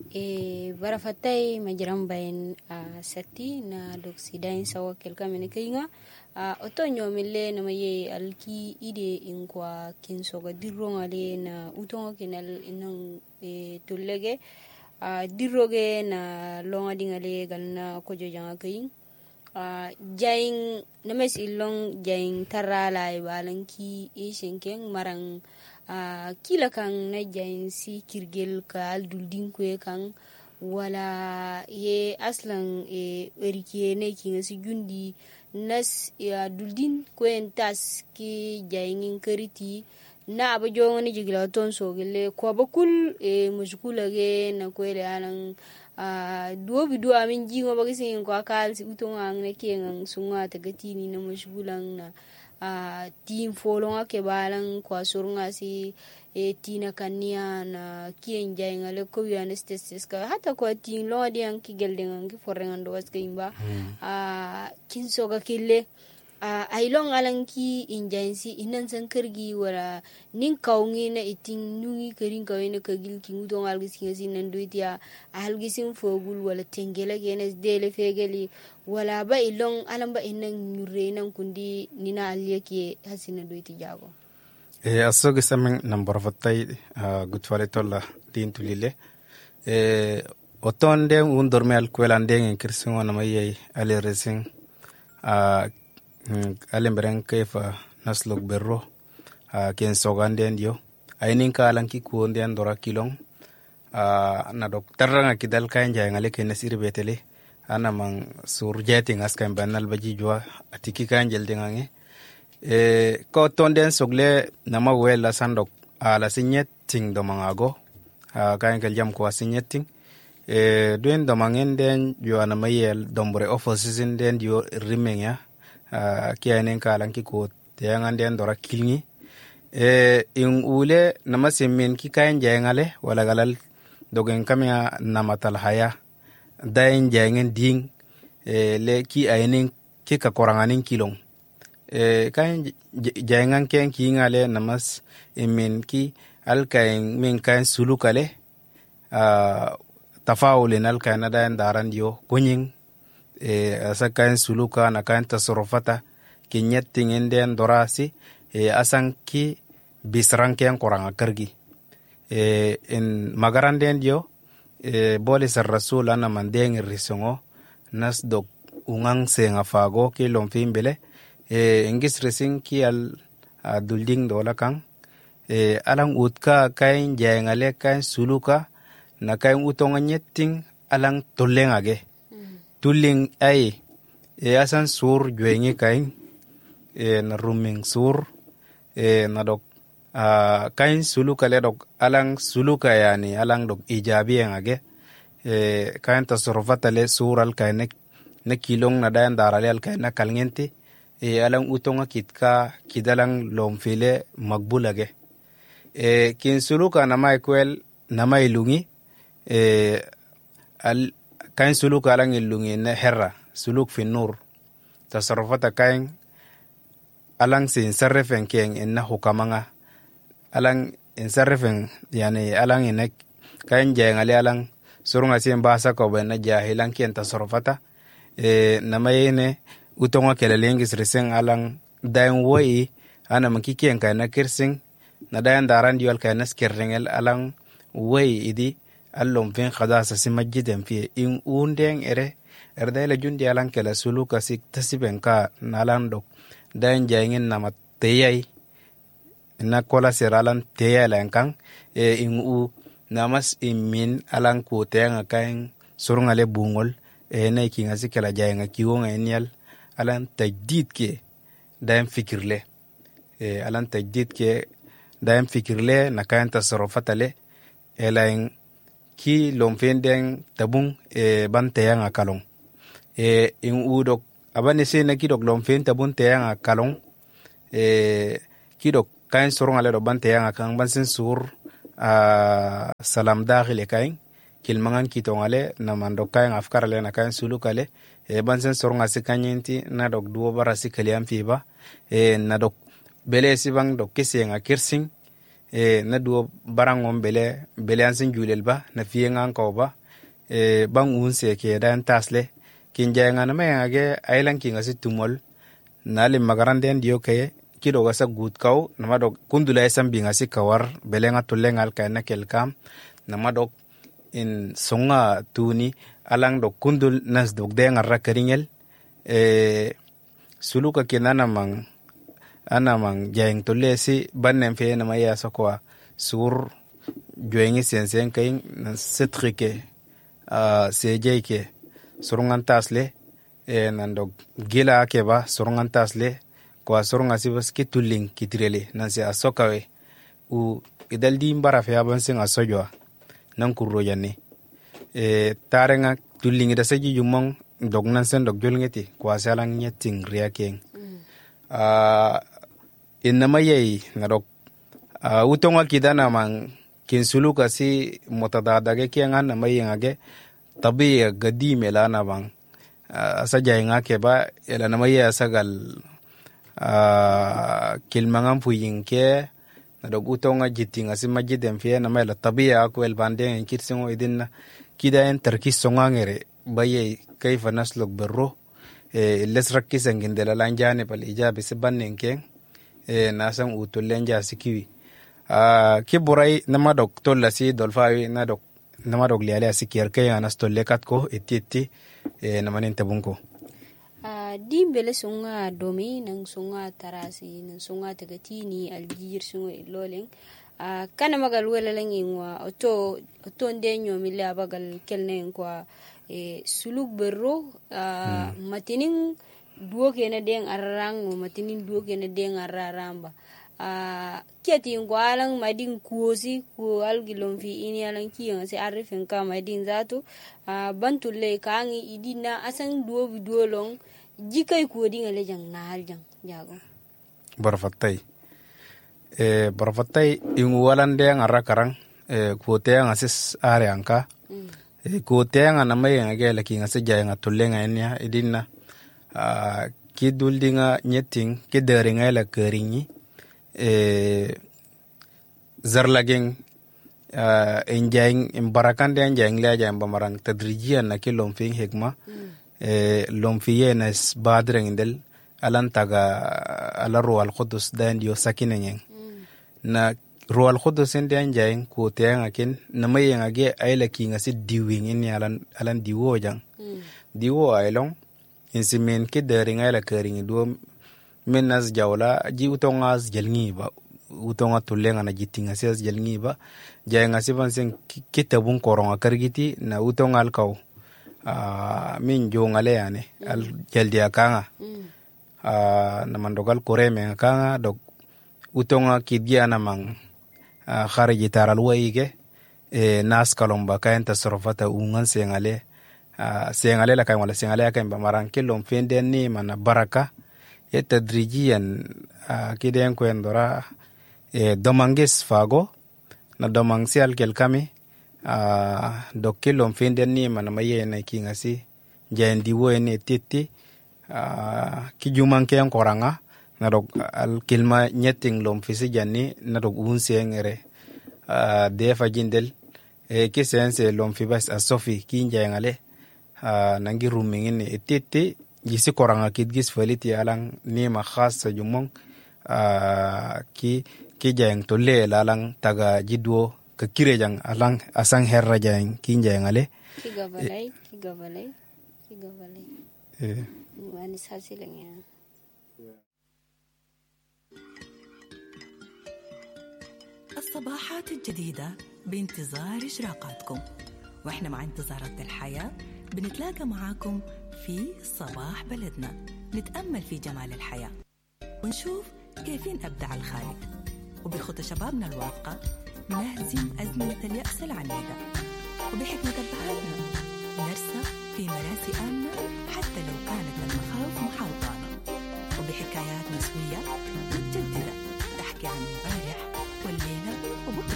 barafatay majiran bayan sati na doksidain sawa kelka menekeinga otonyo mille na maye alki ide inkwa kinsoga dirrongale na utongo kinal inang tullege dirroge na longa dingale galna kojo janga keing jaing names ilong jaing tarala ibalanki ishenkeng marang kila kang na jain si kirgel ka alduldin kwe kang wala ye aslan erike ne kinga si jundi nas ya duldin kwen tas ki jaingin kariti na abajo ngani jigila ton so gele ko bakul muskula ge na kwele anan duo bidu amin jingo bagisi ko akal si uton ang ne kengang sunga tagatini na muskulang na tim folonga ke balang kwa surunga si tina kania na kien jainga le ko ya anesthesis ka hata kwa tin lo di ang ki geldenga ki forenga ndo was imba kin soga kille ailong alanki injansi inan san kirgi wala nin kaungi na itin nungi karin kawai na kagil kin udon algisin sinan duitia algisin fogul wala tengele genes dele fegeli wala ba ilong alam ba inan nyure nan kundi nina aliyake hasina duiti jago asogi samen number fatay gutwale tolla din tulile otonde un dorme al kwelande ngin kirsingo na mayi ale resing alemberen kefa naslog berro ken sogande ndio ainin ka alanki ko nden dora kilong na doktor nga kidal kan jay ngale ken sir betele ana mang surjeti ngaskan banal baji jwa atiki kan jelde ngange ko tonden sogle nama wela sandok ala sinyet ting do mangago kan kel jam ko sinyet ting duen do mangen den jo ana mayel dombre offices den jo rimenya kiyanen kalanki ko teyangan den dora kilngi in ule nama semmen ki kayan jayngale wala galal dogen kamya namatal haya dain jayngen ding le ki ayenen ki ka koranganin kilong kayan jayngan ken ki ngale namas emmen ki alkayen men kayan sulukale tafawulen alkayen dain daran yo gonyin asa kayan suluka na kayan tasarufata kinyetting inden dorasi asan ki bisran ken koranga kargi in magaranden yo bole sar rasul ana mandeng risongo nas dok ungang senga fago ki lomfimbele ingis resing ki al dulding dola kang alang utka kayan jayngale kayan suluka na kayan utonga nyetting alang tolengage tulling ay asan sur juengi kain na ruming sur na dok kain suluka le dok alang suluka yani alang dok ijabi ngage kain tasarufata le sural kain ne kilong na dayan darale al kain na kalngenti alang utonga kitka kidalang lomfile magbulage kin suluka na may kwel na may lungi al kain suluk alang ilungi na herra suluk fi nur tasarrufata kain alang sin sarrefen ken inna hukamanga alang in sarrefen yani alang inek kain jengale alang surunga sin basa ko ben jahilan ken tasarrufata namayene utonga kelelengis resen alang dain woi ana makikien kain na kirsing na dayan daran diol kain na skirringel alang woi idi allom fen khadasa si majjiden fi in undeng erdayla jundi alan kala suluka sik tasiben ka nalan dok dan jangin nama teyai na kola seralan teyai lankang in namas imin alan ko tenga kain surungale bungol na kinga sikala janga kiwonga enyal alan tajdid ke dan fikirle alan tajdid ke dan fikirle na kain tasarrufatale elain ki lomfenden tabung ban teyanga kalong in udok abane se na kidok lomfen tabun teyanga kalong kidok kain surunga le do ban teyanga kan ban sin sur salam dakhile kain kilmangan kitongale na mando kain afkar le na kain sulukale ban sin surunga sikanyenti na dok duo bara sikaliam fiba na dok bele sibang dok kisenga kirsing na duo barangom bele ansin julel ba na fiengan ko ba bang unse ke dan tasle kin jaynga na may age ailan kin asi tumol nalim magaranden dio ke kido gasa gut kaw namadog kundula esam binga si kawar belenga tulengal ka na kelkam namadog in songa tuni alang dog kundul nas dog denga rakaringel suluka kinana mang anamang jayng tolle si bannen fe na maya sokwa sur joyengi sensen kain na setrike sejeke surungan tasle nandog gila akeba surungan tasle kwa surunga sibas kituling kitrele nansi asokawe u idaldi mbara fe abansin asojwa nan kurro yanni tarenga tuling ida seji jumong dog nan sen dog jolngeti kwa salang nyeting riakeng inama yei ngadok utonga kidana mang kinsuluka si motadadage kiangan na mayengage tabi gadi melana bang asaja ngake ba ela na maya sagal kilmangan puyin ke ngadok utonga jitinga si majidem fe na mela tabi ako el bande kitsingo idin kida en terkis songangere baye kayfa naslok berro lesrakki sangindela lanjane pal ijabe se bannenke nasan utulenja sikiwi ki burai namadok tolla si dolfawi nadok namadok liale asikir kay anas tolle katko etitti namanin tabunko dimbele sunga domi nang sunga tarasi nang sunga tagatini aljir sunga iloleng kana magal wala lang ingwa oto ndenyo mile abagal kelnen kwa suluk berro matinin duo kena deng arang matinin duo kena deng araramba kiati ngwalang mading kuosi ku algilom fi ini alang kiyo se arifin ka mading zato bantulle kangi idina asang duo long jikai ku dinga lejang nahal jang jago barfatay ingwalan deng arakarang kuote ang asis are angka kuote ang anamay ngagela kinga se jaya ngatulenga enya idina kiduldinga nyeting kideringa la keringi zarlageng enjaying imbarakan de enjaying la jam bamarang tadrijian na kilom fing hekma lomfiye nas badreng del alan taga ala rual qudus dan dio sakineng na rual qudus en de enjaying ko teang akin namay ngage ayla kinga si diwing ni alan diwo jang diwo aylong insimen kideringa la keringi do menas jawla ji utonga jelngi ba utonga tulenga na jitinga ses jelngi ba jaynga siban sen kitabun koronga kargiti na utonga alkaw min jongale yani al jaldi akanga na mandogal koreme akanga dok utonga kidgia na mang khariji taral waige nas kalomba kayen tasarrufata ungan sengale la kay wala sengale kay bamarang kilom fenden ni mana baraka tadrijian kiden ko endora domanges fago na domangsial kelkami dokilom finden ni mana maye na kingasi jendi wo ene titti kijuman ke koranga na dok al kilma nyeting lom fisi janni na dok unsengere defa jindel kisense lom fibas asofi kinjengale nangi rumingin titti gisi koranga kidgis faliti alang ni ma khas jumong ki jeng tolle lalang taga jidwo ka kirejang alang asang herra jeng kinjeng ale kigabalay wani sasileng ya الصباحات الجديدة بانتظار إشراقاتكم وإحنا مع انتظارات الحياة بنتلاقى معاكم في صباح بلدنا نتأمل في جمال الحياة ونشوف كيفين أبدع الخالق وبخطى شبابنا الواثقة نهزم أزمة اليأس العنيدة وبحكمة أبهاتنا نرسخ في مراسي آمنة حتى لو كانت المخاوف محاوطانا وبحكايات نسوية متجددة تحكي عن البارح والليلة وبكرة